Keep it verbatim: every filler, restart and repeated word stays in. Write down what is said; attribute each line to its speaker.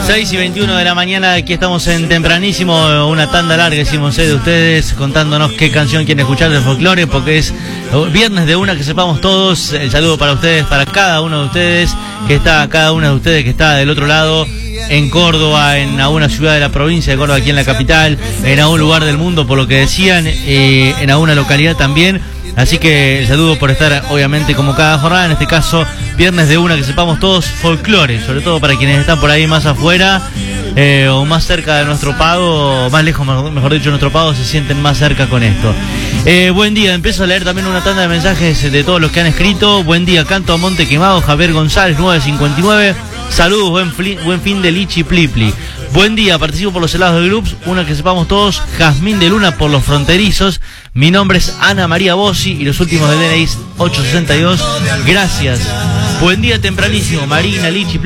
Speaker 1: seis y veintiuno de la mañana, aquí estamos en Tempranísimo, una tanda larga hicimos eh, de ustedes contándonos qué canción quieren escuchar de folclore, porque es viernes de una que sepamos todos. El saludo para ustedes, para cada uno de ustedes que está, cada una de ustedes que está del otro lado, en Córdoba, en alguna ciudad de la provincia de Córdoba, aquí en la capital, en algún lugar del mundo, por lo que decían, eh, en alguna localidad también. Así que el saludo por estar, obviamente, como cada jornada, en este caso, viernes de una que sepamos todos folclore, sobre todo para quienes están por ahí más afuera, eh, o más cerca de nuestro pago, o más lejos, mejor dicho, de nuestro pago, se sienten más cerca con esto. Eh, buen día, empiezo a leer también una tanda de mensajes de todos los que han escrito. Buen día, canto a Monte Quemado, Javier González, nueve cincuenta y nueve. Saludos, buen, fli, buen fin de Lichi Plipli. Buen día, participo por los helados de Groups, una que sepamos todos, Jazmín de Luna por los fronterizos. Mi nombre es Ana María Bossi y los últimos del D N I ochocientos sesenta y dos. Gracias. Buen día, Tempranísimo, Marina, Lichi